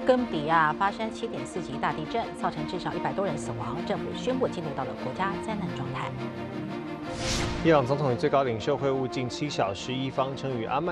根比亚发生7.4级大地震，造成至少100多人死亡，政府宣布进入到了国家灾难状态。 伊朗总统与最高领袖会晤近7小时，伊方称与阿曼